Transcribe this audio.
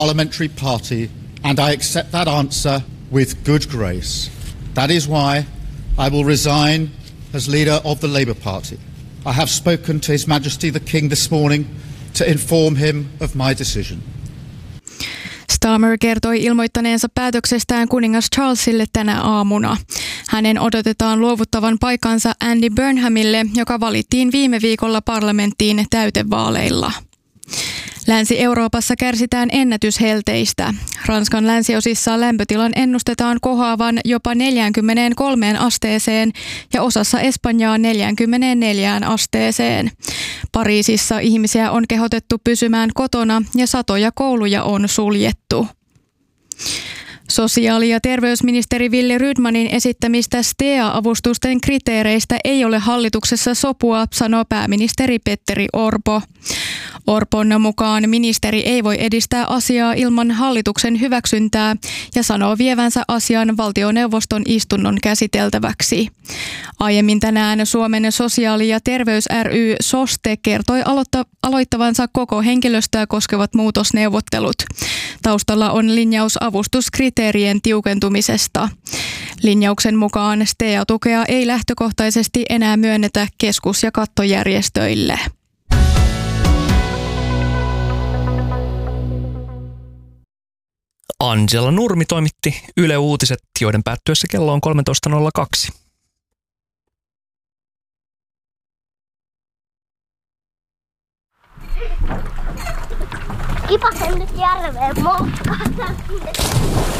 parliamentary party, and I accept that answer with good grace. That is why I will resign as leader of the Labour Party. I have spoken to His Majesty the King this morning to inform him of my decision. Starmer kertoi ilmoittaneensa päätöksestään kuningas Charlesille tänä aamuna. Hänen odotetaan luovuttavan paikkansa Andy Burnhamille, joka valittiin viime viikolla parlamenttiin täytevaaleilla. Länsi-Euroopassa kärsitään ennätyshelteistä. Ranskan länsiosissa lämpötilan ennustetaan kohoavan jopa 43 asteeseen ja osassa Espanjaa 44 asteeseen. Pariisissa ihmisiä on kehotettu pysymään kotona ja satoja kouluja on suljettu. Sosiaali- ja terveysministeri Wille Rydmanin esittämistä STEA-avustusten kriteereistä ei ole hallituksessa sopua, sanoo pääministeri Petteri Orpo. Orpon mukaan ministeri ei voi edistää asiaa ilman hallituksen hyväksyntää ja sanoo vievänsä asian valtioneuvoston istunnon käsiteltäväksi. Aiemmin tänään Suomen sosiaali- ja terveys ry SOSTE kertoi aloittavansa koko henkilöstöä koskevat muutosneuvottelut. Taustalla on linjaus avustuskriteerien tiukentumisesta. Linjauksen mukaan STEA-tukea ei lähtökohtaisesti enää myönnetä keskus- ja kattojärjestöille. Angela Nurmi toimitti Yle Uutiset, joiden päättyessä kello on 13.02. Kipasen nyt järveen moukkaan.